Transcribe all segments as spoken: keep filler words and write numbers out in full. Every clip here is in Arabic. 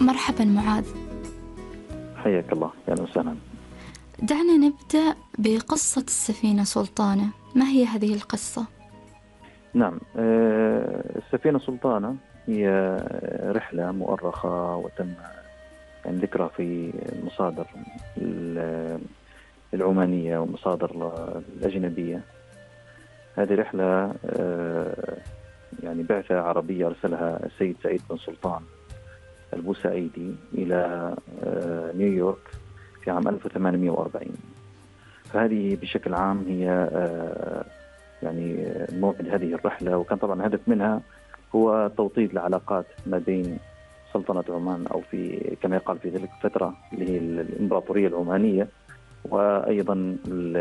مرحبا معاذ. حياك الله، أهلا وسهلا. دعنا نبدأ بقصة السفينة سلطانة. ما هي هذه القصة؟ نعم، السفينة سلطانة هي رحلة مؤرخة وتم يعني ذكرها في المصادر العمانية والمصادر الأجنبية. هذه رحلة يعني بعثة عربية أرسلها السيد سعيد بن سلطان البوسعيدي إلى نيويورك في عام ألف وثمانمئة وأربعين. فهذه بشكل عام هي يعني موعد هذه الرحلة، وكان طبعا الهدف منها هو توطيد العلاقات ما بين سلطنة عمان أو في كما يقال في ذلك الفترة اللي هي الإمبراطورية العمانية، وأيضا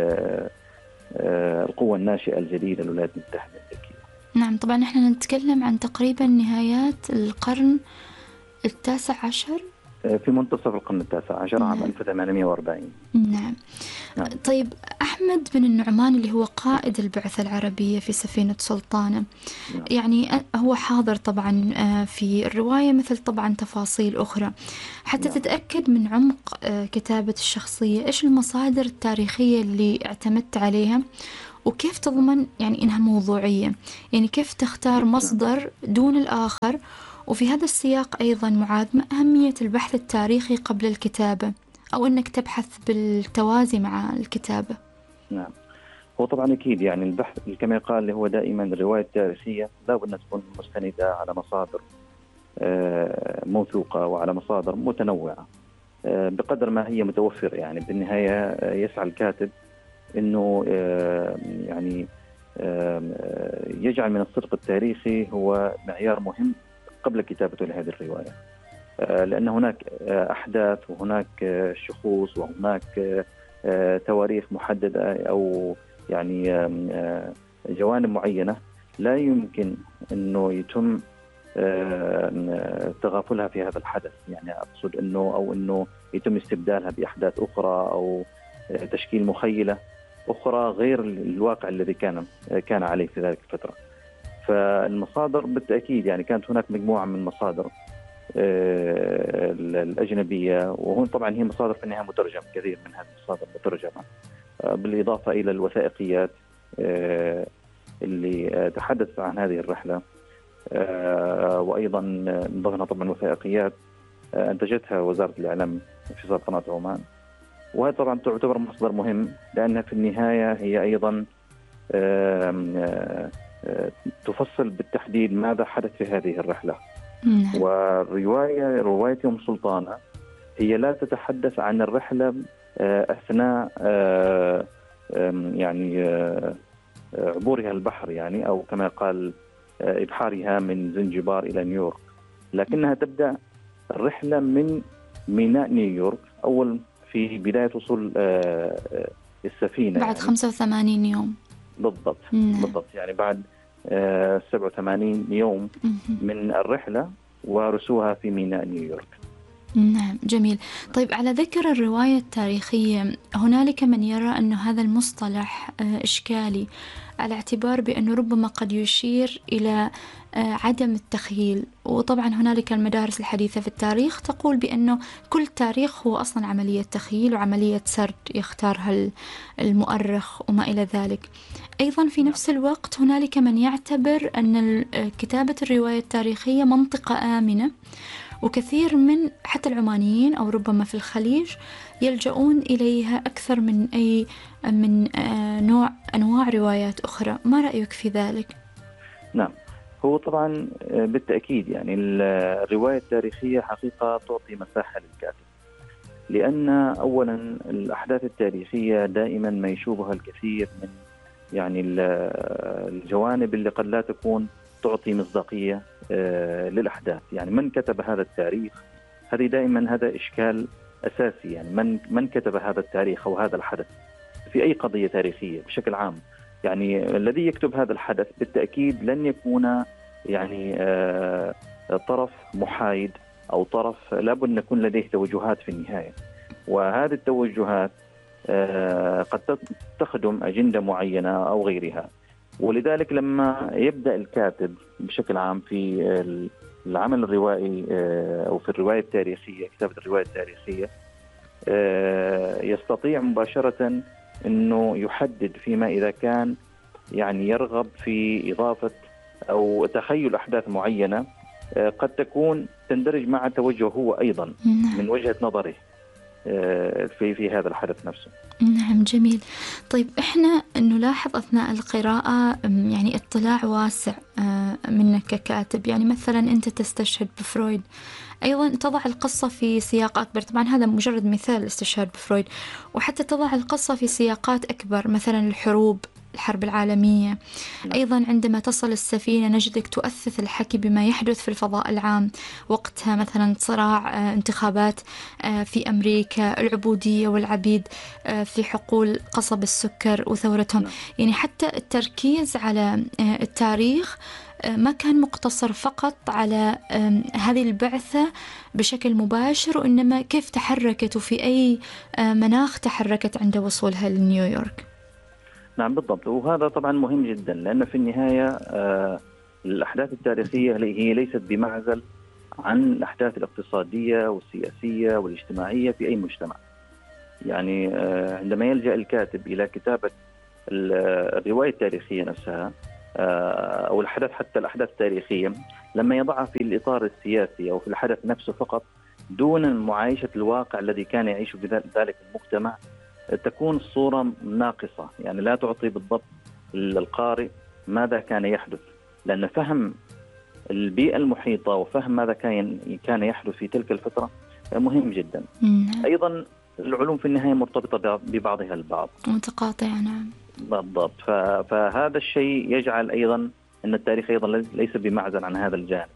القوة الناشئة الجديدة للولايات المتحدة الأمريكية. نعم، طبعا نحن نتكلم عن تقريبا نهايات القرن التاسع عشر، في منتصف القرن التاسع عشر. نعم. عام ألف وثمانمئة وأربعين. نعم. نعم. طيب، أحمد بن النعمان اللي هو قائد البعثة العربية في سفينة سلطانة، نعم. يعني هو حاضر طبعا في الرواية مثل طبعا تفاصيل أخرى. حتى نعم. تتأكد من عمق كتابة الشخصية، إيش المصادر التاريخية اللي اعتمدت عليها، وكيف تضمن يعني إنها موضوعية؟ يعني كيف تختار مصدر دون الآخر؟ وفي هذا السياق أيضا معاذ، ما أهمية البحث التاريخي قبل الكتابة، أو أنك تبحث بالتوازي مع الكتابة؟ نعم، هو طبعا أكيد يعني البحث كما يقال اللي هو دائما الرواية التاريخية لا بد أن تكون مستندة على مصادر موثوقة وعلى مصادر متنوعة بقدر ما هي متوفرة. يعني بالنهاية يسعى الكاتب أنه يعني يجعل من الصدق التاريخي هو معيار مهم قبل كتابته لهذه الرواية، لأن هناك أحداث وهناك شخوص وهناك تواريخ محددة أو يعني جوانب معينة لا يمكن أنه يتم تغافلها في هذا الحدث. يعني أقصد أنه أو أنه يتم استبدالها بأحداث أخرى أو تشكيل مخيلة أخرى غير الواقع الذي كان كان عليه في ذلك الفترة. فالمصادر بالتأكيد يعني كانت هناك مجموعة من المصادر الأجنبية، وهون طبعا هي مصادر في النهاية مترجمة، كثير من هذه المصادر مترجمة، بالإضافة إلى الوثائقيات اللي تحدثت عن هذه الرحلة، وأيضا من ضمنها طبعا وثائقيات أنتجتها وزارة الإعلام في سلطنة عمان. وهذا طبعا تعتبر مصدر مهم لأنها في النهاية هي أيضا تفصل بالتحديد ماذا حدث في هذه الرحلة. نعم. والرواية رواية أم سلطانة هي لا تتحدث عن الرحلة أثناء يعني عبورها البحر، يعني أو كما قال إبحارها من زنجبار إلى نيويورك، لكنها تبدأ الرحلة من ميناء نيويورك أول في بداية وصول السفينة، بعد يعني خمسة وثمانين يوم بالضبط. نعم. بالضبط، يعني بعد سبعة وثمانين يوم من الرحلة ورسوها في ميناء نيويورك. نعم، جميل. طيب، على ذكر الرواية التاريخية، هنالك من يرى أن هذا المصطلح إشكالي، على اعتبار بأنه ربما قد يشير إلى عدم التخيل. وطبعا هنالك المدارس الحديثة في التاريخ تقول بأنه كل تاريخ هو أصلا عملية تخيل وعملية سرد يختارها المؤرخ وما إلى ذلك. أيضا في نفس الوقت هنالك من يعتبر أن كتابة الرواية التاريخية منطقة آمنة، وكثير من حتى العمانيين أو ربما في الخليج يلجؤون إليها أكثر من أي من نوع أنواع روايات أخرى. ما رأيك في ذلك؟ نعم، هو طبعا بالتأكيد يعني الرواية التاريخية حقيقة تعطي مساحة للكاتب، لأن أولا الأحداث التاريخية دائما ما يشوبها الكثير من يعني الجوانب اللي قد لا تكون تعطي مصداقية للأحداث. يعني من كتب هذا التاريخ، هذه دائما هذا إشكال أساسي. يعني من من كتب هذا التاريخ أو هذا الحدث في أي قضية تاريخية بشكل عام. يعني الذي يكتب هذا الحدث بالتأكيد لن يكون يعني طرف محايد أو طرف لابد أن يكون لديه توجهات في النهاية، وهذه التوجهات قد تخدم أجندة معينة أو غيرها. ولذلك لما يبدأ الكاتب بشكل عام في العمل الروائي أو في الرواية التاريخية، كتابة الرواية التاريخية، يستطيع مباشرة أنه يحدد فيما إذا كان يعني يرغب في إضافة أو تخيل أحداث معينة قد تكون تندرج مع توجه هو أيضا من وجهة نظره في في هذا الحدث نفسه. نعم، جميل. طيب إحنا نلاحظ أثناء القراءة يعني اطلاع واسع منك ككاتب، يعني مثلا أنت تستشهد بفرويد، أيضا تضع القصة في سياق أكبر. طبعا هذا مجرد مثال الاستشهاد بفرويد، وحتى تضع القصة في سياقات أكبر، مثلا الحروب، الحرب العالمية. أيضا عندما تصل السفينة نجدك تؤثث الحكي بما يحدث في الفضاء العام وقتها، مثلا صراع انتخابات في أمريكا، العبودية والعبيد في حقول قصب السكر وثورتهم. يعني حتى التركيز على التاريخ ما كان مقتصر فقط على هذه البعثة بشكل مباشر، وإنما كيف تحركت وفي أي مناخ تحركت عند وصولها لنيويورك. نعم بالضبط، وهذا طبعا مهم جدا، لأن في النهاية الأحداث التاريخية هي ليست بمعزل عن الأحداث الاقتصادية والسياسية والاجتماعية في أي مجتمع. يعني عندما يلجأ الكاتب إلى كتابة الرواية التاريخية نفسها أو الحدث، حتى الأحداث التاريخية لما يضعها في الإطار السياسي أو في الحدث نفسه فقط دون معايشة الواقع الذي كان يعيش بذلك المجتمع، تكون الصورة ناقصة، يعني لا تعطي بالضبط للقارئ ماذا كان يحدث، لأن فهم البيئة المحيطة وفهم ماذا كان كان يحدث في تلك الفترة مهم جدا. أيضا العلوم في النهاية مرتبطة ببعضها البعض، متقاطعة. نعم بالضبط. فهذا الشيء يجعل أيضا أن التاريخ أيضا ليس بمعزل عن هذا الجانب.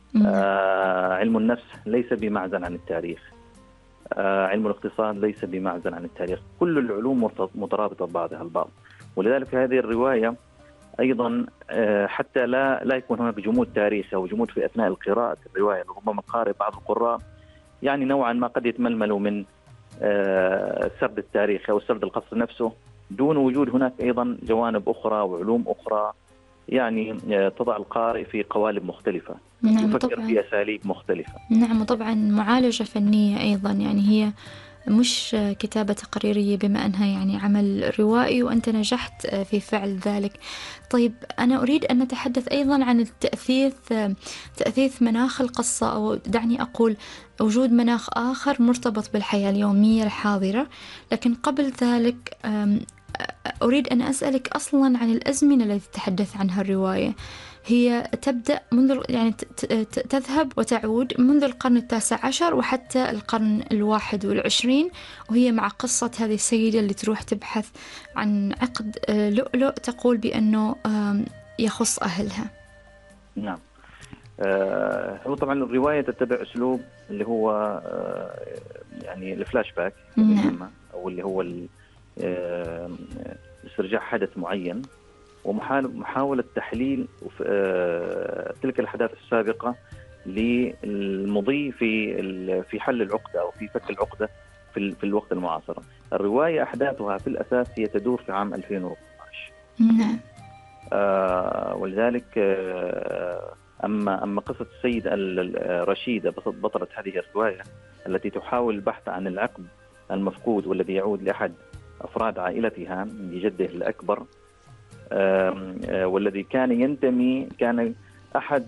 آه علم النفس ليس بمعزل عن التاريخ، آه علم الاقتصاد ليس بمعزل عن التاريخ، كل العلوم مترابطة ببعضها البعض. ولذلك في هذه الرواية أيضا آه حتى لا لا يكون هناك جمود تاريخي أو جمود في أثناء القراءة الرواية. ربما القارئ بعض القراء يعني نوعا ما قد يتململوا من آه سرد التاريخ أو سرد القصص نفسه دون وجود هناك أيضا جوانب أخرى وعلوم أخرى يعني تضع القارئ في قوالب مختلفة. نعم يفكر طبعاً. في أساليب مختلفة. نعم، وطبعا معالجة فنية أيضا، يعني هي مش كتابة تقريرية بما أنها يعني عمل روائي وأنت نجحت في فعل ذلك. طيب أنا أريد أن نتحدث أيضا عن التأثيث، تأثيث مناخ القصة، أو دعني أقول وجود مناخ آخر مرتبط بالحياة اليومية الحاضرة. لكن قبل ذلك أريد أن أسألك أصلا عن الأزمنة التي تتحدث عنها الرواية. هي تبدأ منذ يعني تذهب وتعود منذ القرن التاسع عشر وحتى القرن الواحد والعشرين، وهي مع قصة هذه السيدة اللي تروح تبحث عن عقد لؤلؤ تقول بأنه يخص أهلها. نعم. آه هو طبعا الرواية تتبع أسلوب اللي هو آه يعني الفلاش باك، نعم. أو اللي هو استرجاع حدث معين ومحاولة تحليل تلك الأحداث السابقة للمضي في في حل العقدة أو في فك العقدة في في الوقت المعاصر. الرواية أحداثها في الأساس هي تدور في عام ألفين وأربعة عشر. نعم. آه ولذلك آه أما أما قصة السيدة رشيدة بطلة هذه الرواية التي تحاول البحث عن العقد المفقود والذي يعود لأحد أفراد عائلتها لجده الأكبر، والذي كان ينتمي كان أحد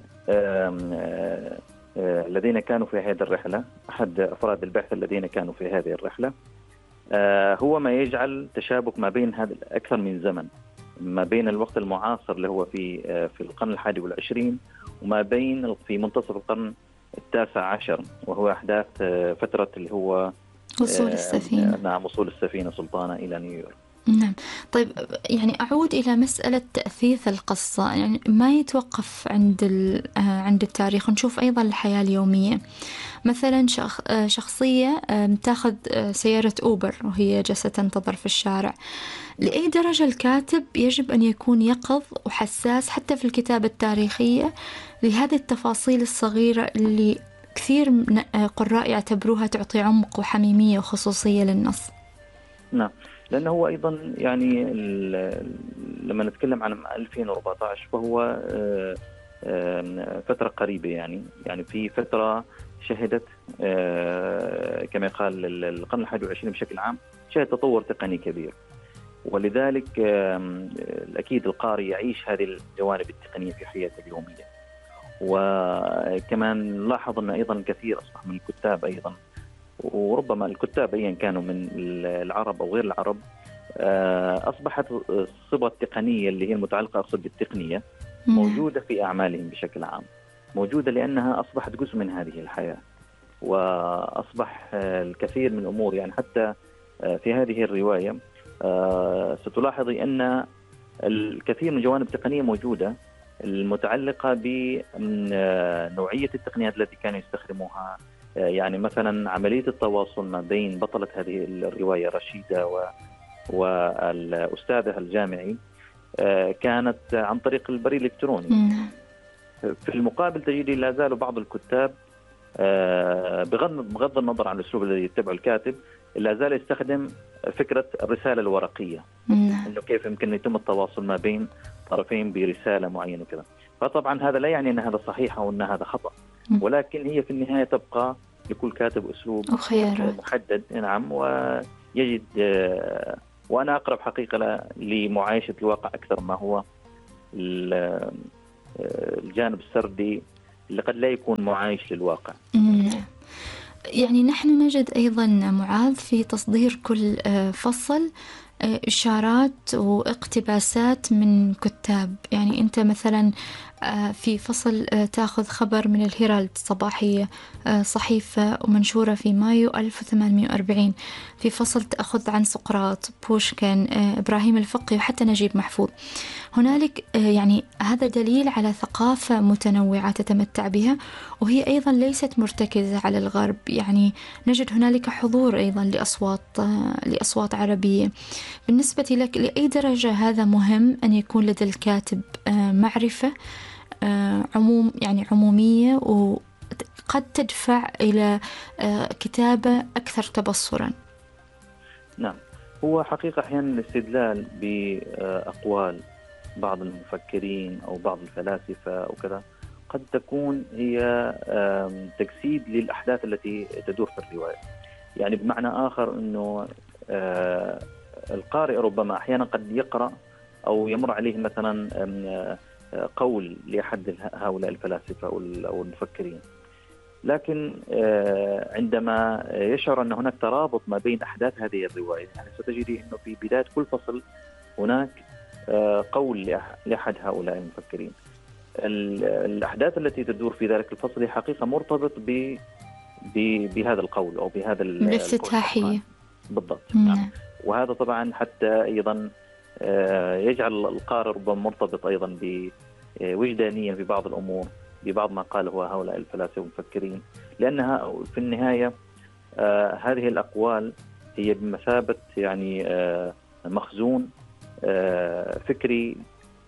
الذين كانوا في هذه الرحلة، أحد أفراد البعثة الذين كانوا في هذه الرحلة. هو ما يجعل تشابك ما بين هذا أكثر من زمن، ما بين الوقت المعاصر اللي هو في في القرن الحادي والعشرين وما بين في منتصف القرن التاسع عشر، وهو أحداث فترة اللي هو وصول السفينة. نعم، وصول السفينة سلطانة إلى نيويورك. نعم. طيب يعني أعود إلى مسألة تأثيث القصة، يعني ما يتوقف عند عند التاريخ، نشوف أيضا الحياة اليومية. مثلا شخ شخصية تأخذ سيارة أوبر وهي جالسة تنتظر في الشارع. لأي درجة الكاتب يجب أن يكون يقظ وحساس حتى في الكتابة التاريخية لهذه التفاصيل الصغيرة اللي كثير من قراء يعتبروها تعطي عمق وحميمية وخصوصية للنص؟ نعم، لأنه هو أيضا يعني لما نتكلم عن ألفين وأربعة عشر فهو فترة قريبة، يعني يعني في فترة شهدت كما يقال القرن الحادي والعشرين بشكل عام شهد تطور تقني كبير، ولذلك أكيد القارئ يعيش هذه الجوانب التقنية في حياته اليومية. وكمان لاحظ أن أيضا الكثير أصبح من الكتاب أيضا، وربما الكتاب أيا كانوا من العرب أو غير العرب، أصبحت الصبغة التقنية اللي هي المتعلقة أقصد بالتقنية موجودة في أعمالهم بشكل عام، موجودة لأنها أصبحت جزء من هذه الحياة، وأصبح الكثير من الأمور يعني حتى في هذه الرواية ستلاحظي أن الكثير من جوانب تقنية موجودة المتعلقة بنوعية التقنيات التي كانوا يستخدموها. يعني مثلا عملية التواصل ما بين بطلة هذه الرواية رشيدة و والأستاذة الجامعي كانت عن طريق البريد الإلكتروني. في المقابل تجدي لا زالوا بعض الكتاب بغض النظر عن الأسلوب الذي يتبعه الكاتب لا زال يستخدم فكرة الرسالة الورقية، إنه كيف يمكن يتم التواصل ما بين طرفين برسالة معينة وكذا. فطبعا هذا لا يعني أن هذا صحيح أو أن هذا خطأ، ولكن هي في النهاية تبقى لكل كاتب أسلوب محدد. نعم، ويجد وأنا أقرب حقيقة لمعايشة الواقع أكثر ما هو الجانب السردي اللي قد لا يكون معايش للواقع. يعني نحن نجد أيضا معاذ في تصدير كل فصل إشارات واقتباسات من كتاب. يعني أنت مثلا في فصل تأخذ خبر من الهيرالد الصباحية، صحيفة ومنشورة في مايو ألف وثمانمائة وأربعين، في فصل تأخذ عن سقراط، بوشكين، إبراهيم الفقي وحتى نجيب محفوظ. هنالك يعني هذا دليل على ثقافة متنوعة تتمتع بها، وهي أيضا ليست مرتكزة على الغرب. يعني نجد هنالك حضور أيضا لأصوات لأصوات عربية. بالنسبة لك لأي درجة هذا مهم أن يكون لدى الكاتب معرفة عموم يعني عمومية وقد تدفع إلى كتابة أكثر تبصرا؟ نعم، هو حقيقة أحيانا الاستدلال بأقوال بعض المفكرين أو بعض الفلاسفة وكذا قد تكون هي تجسيد للأحداث التي تدور في الرواية. يعني بمعنى آخر أنه القارئ ربما أحيانا قد يقرأ أو يمر عليه مثلا قول لأحد هؤلاء الفلاسفة أو المفكرين، لكن عندما يشعر أن هناك ترابط ما بين أحداث هذه الرواية، يعني ستجدي أنه في بداية كل فصل هناك قول لأحد هؤلاء المفكرين. الأحداث التي تدور في ذلك الفصل هي حقيقة مرتبط ب بهذا القول أو بهذا الافتتاحية بالضبط. نعم. وهذا طبعا حتى أيضا يجعل القارئ ربما مرتبط أيضا بوجدانيا في بعض الأمور ببعض ما قاله هؤلاء الفلاسفة والمفكرين، لأنها في النهاية هذه الأقوال هي بمثابة يعني مخزون فكري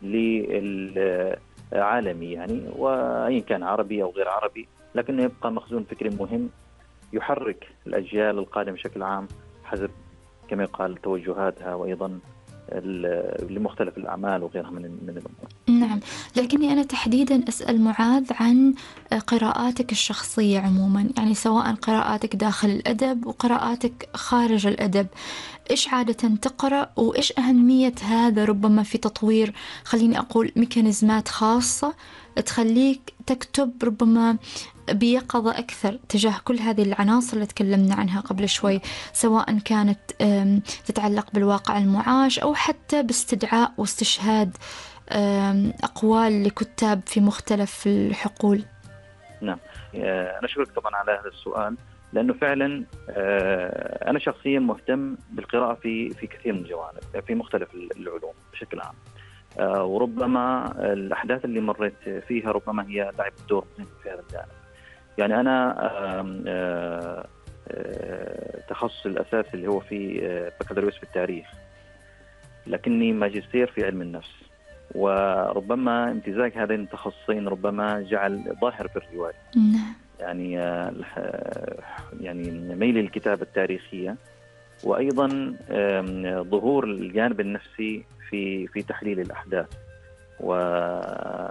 للعالمي، يعني وإن كان عربي أو غير عربي، لكنه يبقى مخزون فكري مهم يحرك الأجيال القادمة بشكل عام حسب كما يقال توجهاتها وأيضا لمختلف الأعمال وغيرها من من الأمور. نعم، لكني أنا تحديدا أسأل معاذ عن قراءاتك الشخصية عموما، يعني سواء قراءاتك داخل الأدب وقراءاتك خارج الأدب. إيش عادة تقرأ وإيش أهمية هذا ربما في تطوير، خليني أقول، ميكانيزمات خاصة تخليك تكتب ربما بيقظة أكثر تجاه كل هذه العناصر اللي تكلمنا عنها قبل شوي، سواء كانت تتعلق بالواقع المعاش أو حتى باستدعاء واستشهاد أقوال لكتاب في مختلف الحقول. نعم، أنا أشكرك طبعا على هذا السؤال، لأنه فعلا أنا شخصيا مهتم بالقراءة في في كثير من الجوانب في مختلف العلوم بشكل عام، وربما الأحداث اللي مريت فيها ربما هي لعبت دور مهم في هذا الجانب. يعني أنا تخصصي الأساسي اللي هو في بكالوريوس في التاريخ، لكني ماجستير في علم النفس، وربما امتزاج هذين التخصصين ربما جعل ظاهر في الرواية. يعني يعني ميل للكتابة التاريخية، وأيضا ظهور الجانب النفسي في في تحليل الأحداث. و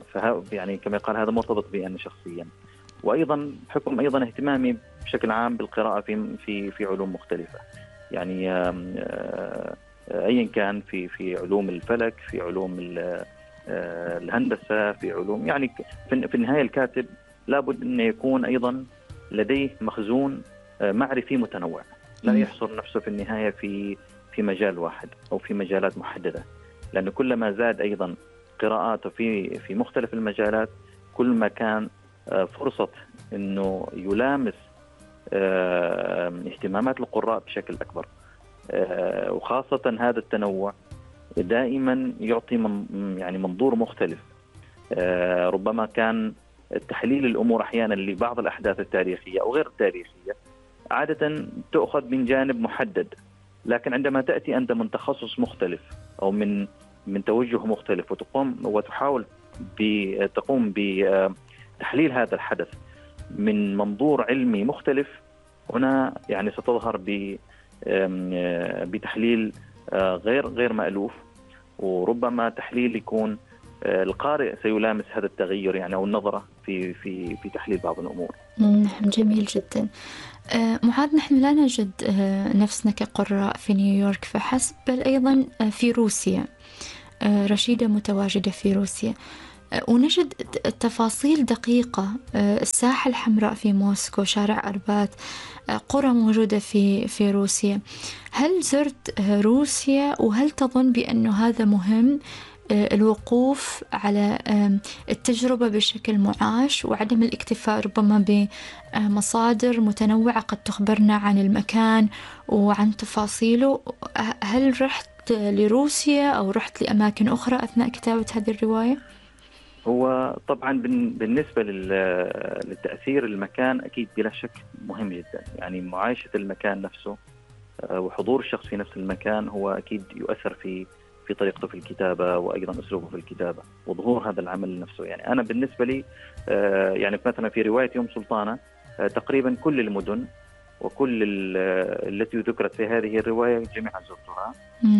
فها يعني كما قال هذا مرتبط بي أنا شخصيا، وأيضا بحكم أيضا اهتمامي بشكل عام بالقراءة في في في علوم مختلفة، يعني أيا كان في في علوم الفلك، في علوم الهندسة، في علوم يعني في النهاية الكاتب لابد أن يكون أيضا لديه مخزون معرفي متنوع، لا يحصر نفسه في النهاية في في مجال واحد أو في مجالات محددة، لأن كلما زاد أيضا قراءاته في في مختلف المجالات كل ما كان فرصة أنه يلامس اهتمامات القراء بشكل أكبر، وخاصة هذا التنوع دائما يعطي من يعني منظور مختلف. ربما كان تحليل الأمور أحيانا لبعض الأحداث التاريخية أو غير التاريخية عادة تأخذ من جانب محدد، لكن عندما تأتي أنت من تخصص مختلف أو من من توجه مختلف وتقوم وتحاول تقوم بتحليل هذا الحدث من منظور علمي مختلف، هنا يعني ستظهر بتحليل غير غير مألوف، وربما تحليل يكون القارئ سيلامس هذا التغير يعني أو النظرة في في في تحليل بعض الأمور. نعم جميل جدا. معاذ، نحن لا نجد نفسنا كقراء في نيويورك فحسب، بل أيضا في روسيا. رشيدة متواجدة في روسيا، ونجد تفاصيل دقيقة، الساحة الحمراء في موسكو، شارع أربات، قرى موجودة في في روسيا. هل زرت روسيا، وهل تظن بأنه هذا مهم، الوقوف على التجربة بشكل معاش وعدم الاكتفاء ربما بمصادر متنوعة قد تخبرنا عن المكان وعن تفاصيله؟ هل رحت لروسيا أو رحت لأماكن أخرى أثناء كتابة هذه الرواية؟ هو طبعا بالنسبة للتأثير المكان أكيد بلا شك مهم جدا، يعني معايشة المكان نفسه وحضور الشخص في نفس المكان هو أكيد يؤثر في في طريقته في الكتابة وأيضا أسلوبه في الكتابة وظهور هذا العمل نفسه. يعني أنا بالنسبة لي يعني مثلا في رواية يوم سلطانة تقريبا كل المدن وكل التي ذكرت في هذه الرواية جميعا زرتها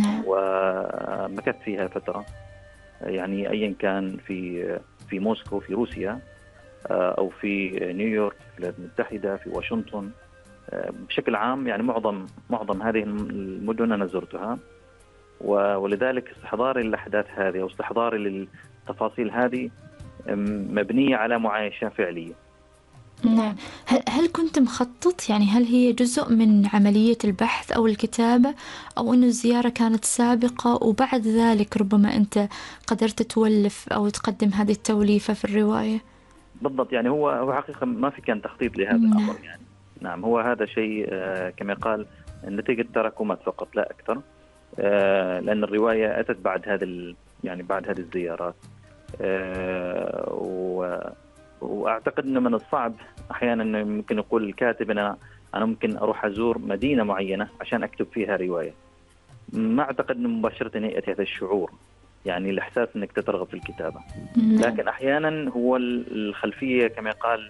ومكثت فيها فترة، يعني أيا كان في في موسكو في روسيا أو في نيويورك في الولايات المتحدة في واشنطن بشكل عام، يعني معظم معظم هذه المدن أنا زرتها، ولذلك استحضاري للأحداث هذه أو استحضاري للتفاصيل هذه مبنية على معايشة فعلية. نعم. هل كنت مخطط، يعني هل هي جزء من عملية البحث أو الكتابة، أو أن الزيارة كانت سابقة وبعد ذلك ربما أنت قدرت تولف أو تقدم هذه التوليفة في الرواية؟ بالضبط، يعني هو هو حقيقة ما في كان تخطيط لهذا نعم. الأمر يعني نعم، هو هذا شيء كما قال نتيجة تراكمات فقط لا أكثر، لأن الرواية أتت بعد هذا يعني بعد هذه الزيارات، و وأعتقد أنه من الصعب أحيانا ممكن يقول الكاتب أنا أنا ممكن أروح أزور مدينة معينة عشان أكتب فيها رواية. ما أعتقد أنه مباشرة يأتي هذا الشعور، يعني الإحساس أنك تترغب في الكتابة، لكن أحيانا هو الخلفية كما قال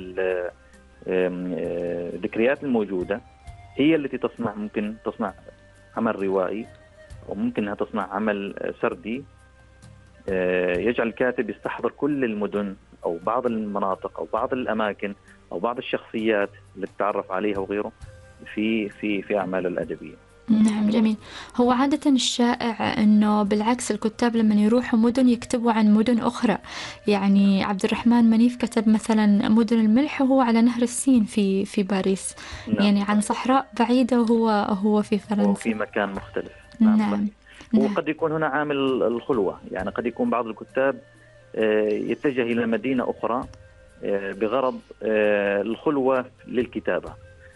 الذكريات الموجودة هي التي تصنع ممكن تصنع عمل روائي، وممكن أنها تصنع عمل سردي يجعل الكاتب يستحضر كل المدن أو بعض المناطق أو بعض الأماكن أو بعض الشخصيات اللي تتعرف عليها وغيره في في في أعماله الأدبية. نعم جميل. هو عادة الشائع أنه بالعكس الكتاب لما يروحوا مدن يكتبوا عن مدن أخرى، يعني عبد الرحمن منيف كتب مثلا مدن الملح وهو على نهر السين في في باريس، نعم. يعني عن صحراء بعيدة وهو هو في فرنسا وفي مكان مختلف. نعم, نعم. وقد يكون هنا عامل الخلوة، يعني قد يكون بعض الكتاب يتجه إلى مدينة أخرى بغرض الخلوة للكتابة،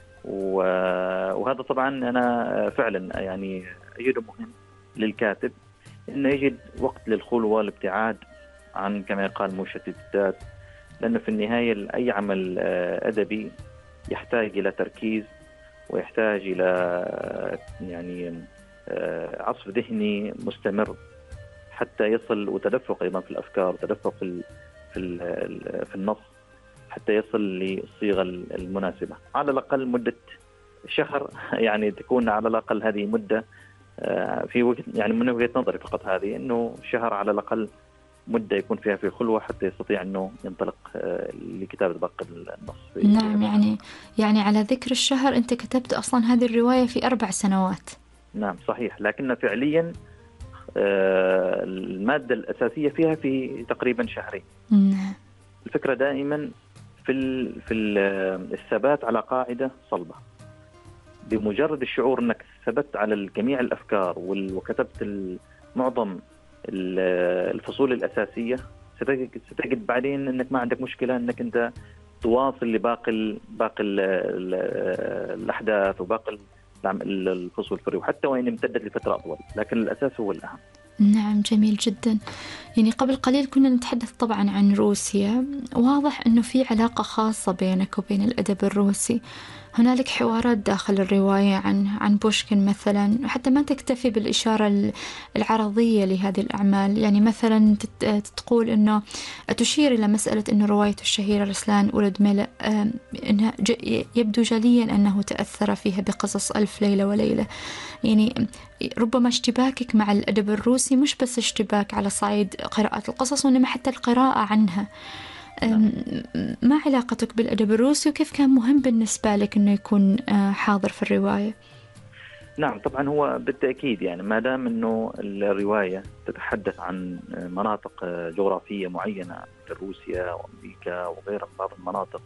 وهذا طبعا أنا فعلا يعني أجده مهم للكاتب أنه يجد وقت للخلوة، الابتعاد عن كما يقال مشتتات، لأنه في النهاية أي عمل أدبي يحتاج إلى تركيز ويحتاج إلى يعني عصف ذهني مستمر حتى يصل، وتدفق أيضا في الأفكار وتدفق في في في النص حتى يصل للصيغة المناسبة. على الأقل مدة شهر يعني تكون على الأقل هذه مدة في وجه يعني من وجهة نظري فقط هذه، إنه شهر على الأقل مدة يكون فيها في خلوة حتى يستطيع أنه ينطلق لكتابة باقي النص. نعم، يعني يعني على ذكر الشهر أنت كتبت أصلا هذه الرواية في أربع سنوات. نعم صحيح، لكن فعليا المادة الأساسية فيها في تقريبا شهرين. نعم. الفكرة دائما في في الثبات على قاعدة صلبة. بمجرد الشعور أنك ثبت على جميع الأفكار وكتبت معظم الفصول الأساسية، ستجد بعدين أنك ما عندك مشكلة أنك أنت تواصل لباقي باقي الأحداث وباقي الفصول في الرواية حتى وإن امتدت لفترة أطول، لكن الأساس هو الأهم. نعم جميل جدا. يعني قبل قليل كنا نتحدث طبعا عن روسيا، واضح أنه في علاقة خاصة بينك وبين الأدب الروسي. هنالك حوارات داخل الرواية عن عن بوشكين مثلا، وحتى ما تكتفي بالإشارة العرضية لهذه الأعمال. يعني مثلا تقول أنه تشير إلى مسألة أن روايته الشهيرة رسلان ولد ملء أنها يبدو جليا أنه تأثر فيها بقصص ألف ليلة وليلة. يعني ربما اشتباكك مع الأدب الروسي مش بس اشتباك على صعيد قراءة القصص، وإنما حتى القراءة عنها. ما علاقتك بالأدب الروسي وكيف كان مهم بالنسبة لك أنه يكون حاضر في الرواية؟ نعم طبعا هو بالتأكيد، يعني ما دام أنه الرواية تتحدث عن مناطق جغرافية معينة مثل روسيا وأمريكا وغيرها من بعض المناطق